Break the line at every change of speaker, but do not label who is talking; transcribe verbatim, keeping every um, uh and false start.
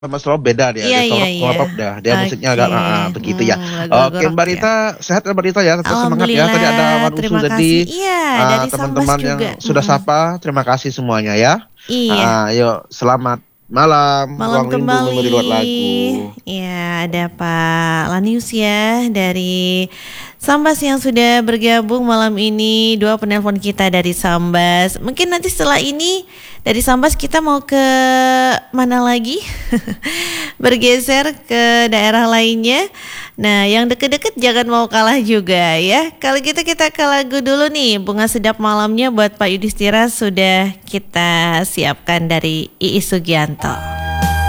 Mas Rob beda dia,
Iya
dia
iya
solo
iya.
nge-pop dah, dia musiknya
Oke,
agak heeh, begitu ya.
mmm, lagu-lagu
Oke
rock
Mbak
ya.
Rita, sehat ya Mbak Rita ya, tetap semangat ya. Tadi ada
Alhamdulillah,
Wan Usu
terima kasih.
tadi,
Iya,
eee,
dari Sambas
teman-teman yang
juga,
sudah
mhm.
sapa, terima kasih semuanya ya.
Iya.
Heeh, yuk selamat malam,
Malam
ruang lindung
kembali.
memori ruang lagu.
Iya, ada Pak Lanius ya, dari Sambas yang sudah bergabung malam ini, dua penelpon kita dari Sambas. Mungkin nanti setelah ini dari Sambas kita mau ke mana lagi? Bergeser ke daerah lainnya. Nah, yang deket-deket jangan mau kalah juga ya. Kalau gitu kita ke lagu dulu nih. Bunga Sedap Malamnya buat Pak Yudhistira sudah kita siapkan dari Iis Sugianto.